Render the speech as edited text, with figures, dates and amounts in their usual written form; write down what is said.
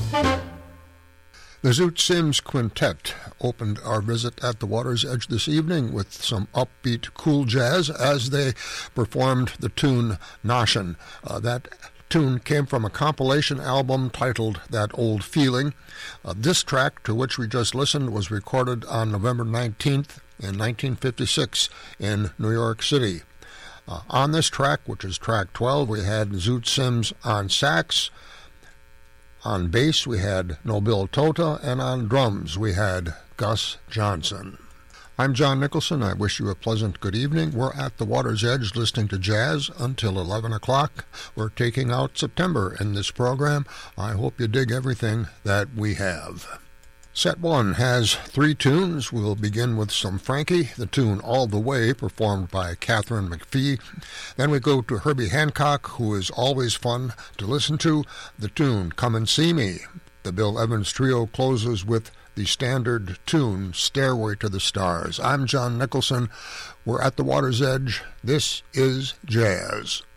The Zoot Sims Quintet opened our visit at the Water's Edge this evening with some upbeat, cool jazz as they performed the tune Noshin. That tune came from a compilation album titled That Old Feeling. This track, to which we just listened, was recorded on November 19th in 1956 in New York City. On this track, which is track 12, we had Zoot Sims on sax. On bass, we had Nobil Tota, and on drums, we had Gus Johnson. I'm John Nicholson. I wish you a pleasant good evening. We're at the Water's Edge listening to jazz until 11 o'clock. We're taking out September in this program. I hope you dig everything that we have. Set 1 has 3 tunes. We'll begin with some Frankie, the tune All the Way, performed by Catherine McPhee. Then we go to Herbie Hancock, who is always fun to listen to, the tune Come and See Me. The Bill Evans Trio closes with the standard tune Stairway to the Stars. I'm John Nicholson. We're at the Water's Edge. This is Jazz.